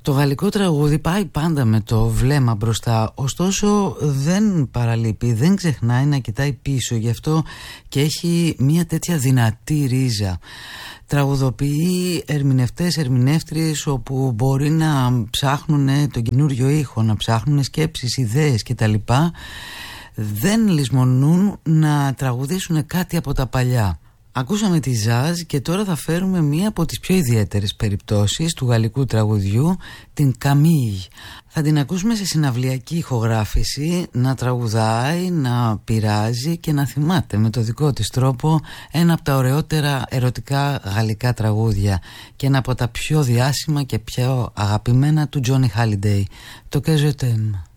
Το γαλλικό τραγούδι πάει πάντα με το βλέμμα μπροστά, ωστόσο δεν παραλείπει, δεν ξεχνάει να κοιτάει πίσω, γι' αυτό και έχει μια τέτοια δυνατή ρίζα. Τραγουδοποιεί ερμηνευτές, ερμηνεύτριες όπου μπορεί να ψάχνουν τον καινούριο ήχο, να ψάχνουν σκέψεις, ιδέες κτλ. Δεν λησμονούν να τραγουδήσουν κάτι από τα παλιά. Ακούσαμε τη Ζάζ και τώρα θα φέρουμε μία από τις πιο ιδιαίτερες περιπτώσεις του γαλλικού τραγουδιού, την Καμίλ. Θα την ακούσουμε σε συναυλιακή ηχογράφηση να τραγουδάει, να πειράζει και να θυμάται με το δικό της τρόπο ένα από τα ωραιότερα ερωτικά γαλλικά τραγούδια και ένα από τα πιο διάσημα και πιο αγαπημένα του Τζόνι Χάλιντεϊ, το Que je t'aime.